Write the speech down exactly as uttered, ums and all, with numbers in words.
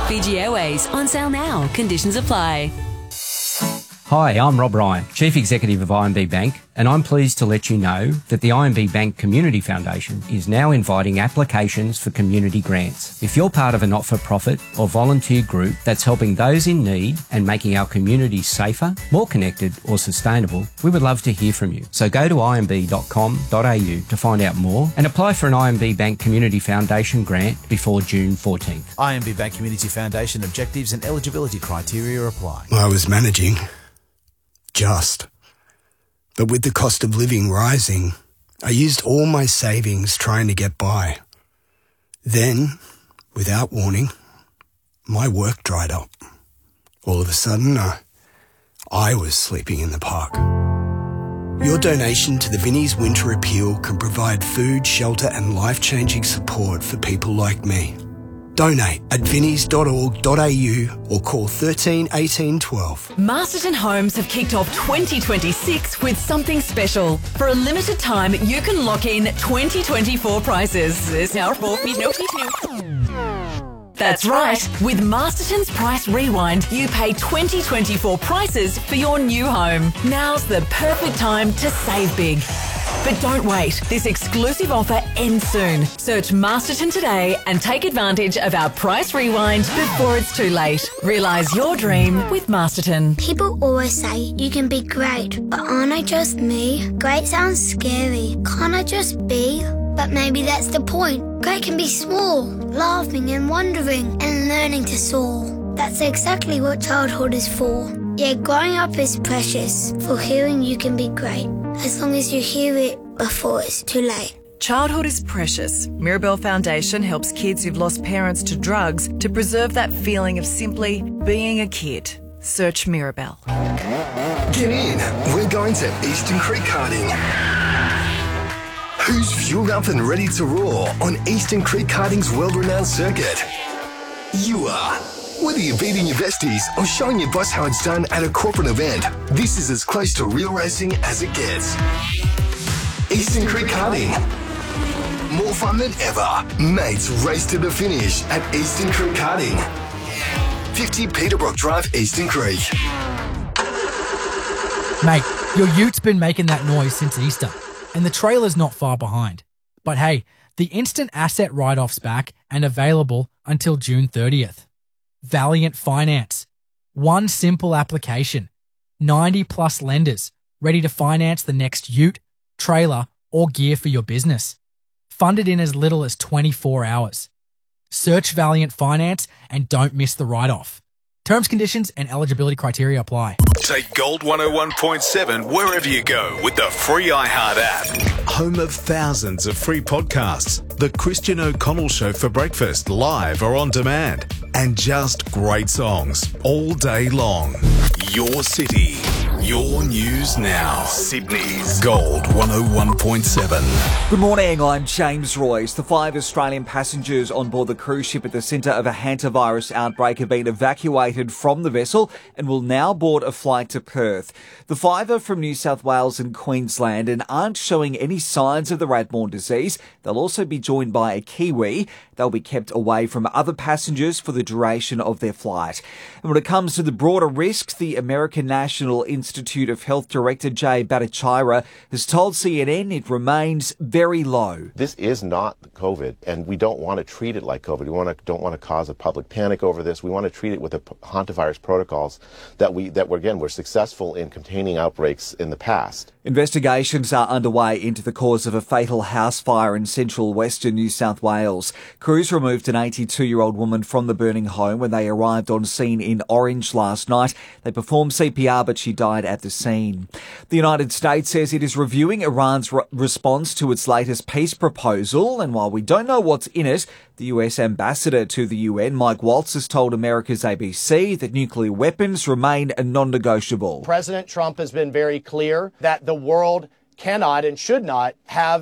Fiji Airways, on sale now. Conditions apply. Hi, I'm Rob Ryan, Chief Executive of I M B Bank, and I'm pleased to let you know that the I M B Bank Community Foundation is now inviting applications for community grants. If you're part of a not-for-profit or volunteer group that's helping those in need and making our communities safer, more connected or sustainable, we would love to hear from you. So go to i m b dot com dot a u to find out more and apply for an I M B Bank Community Foundation grant before June fourteenth. I M B Bank Community Foundation objectives and eligibility criteria apply. I was managing. Just. But with the cost of living rising, I used all my savings trying to get by. Then, without warning, my work dried up. All of a sudden, uh, I was sleeping in the park. Your donation to the Vinnie's Winter Appeal can provide food, shelter and life-changing support for people like me. Donate at vinnies dot org dot a u or call thirteen eighteen twelve. Masterton Homes have kicked off twenty twenty-six with something special. For a limited time, you can lock in twenty twenty-four prices. There's now That's right. With Masterton's Price Rewind, you pay twenty twenty-four prices for your new home. Now's the perfect time to save big. But don't wait. This exclusive offer ends soon. Search Masterton today and take advantage of our Price Rewind before it's too late. Realise your dream with Masterton. People always say you can be great, but aren't I just me? Great sounds scary. Can't I just be? But maybe that's the point. Great can be small, laughing and wondering and learning to soar. That's exactly what childhood is for. Yeah, growing up is precious, for hearing you can be great, as long as you hear it before it's too late. Childhood is precious. Mirabelle Foundation helps kids who've lost parents to drugs to preserve that feeling of simply being a kid. Search Mirabelle. Get in. We're going to Eastern Creek Karting. Who's fueled up and ready to roar on Eastern Creek Karting's world-renowned circuit? You are. Whether you're beating your besties or showing your boss how it's done at a corporate event, this is as close to real racing as it gets. Eastern Creek Karting. More fun than ever. Mates race to the finish at Eastern Creek Karting. fifty Peterbrook Drive, Eastern Creek. Mate, your ute has been making that noise since Easter, and the trailer's not far behind. But hey, the instant asset write-off's back and available until June thirtieth. Valiant Finance. One simple application. ninety plus lenders ready to finance the next ute, trailer, or gear for your business. Funded in as little as twenty-four hours. Search Valiant Finance and don't miss the write-off. Terms, conditions, and eligibility criteria apply. Take Gold one oh one point seven wherever you go with the free iHeart app. Home of thousands of free podcasts. The Christian O'Connell Show for breakfast, live or on demand. And just great songs all day long. Your city. Your news now. Sydney's Gold one oh one point seven. Good morning, I'm James Royce. The five Australian passengers on board the cruise ship at the centre of a hantavirus outbreak have been evacuated from the vessel and will now board a flight to Perth. The five are from New South Wales and Queensland and aren't showing any signs of the rat-borne disease. They'll also be joined by a Kiwi. They'll be kept away from other passengers for the duration of their flight. And when it comes to the broader risks, the American National Institute of Health Director Jay Bhattacharya has told C N N it remains very low. This is not COVID, and we don't want to treat it like COVID. We want to, don't want to cause a public panic over this. We want to treat it with the hantavirus protocols that we that we're, again, we're successful in containing outbreaks in the past. Investigations are underway into the cause of a fatal house fire in central western New South Wales. Crews removed an eighty-two-year-old woman from the burning home when they arrived on scene in Orange last night. They performed C P R, but she died at the scene. The United States says it is reviewing Iran's re- response to its latest peace proposal, and while we don't know what's in it, the U S ambassador to the U N, Mike Waltz, has told America's A B C that nuclear weapons remain a non-negotiable. President Trump has been very clear that the world cannot and should not have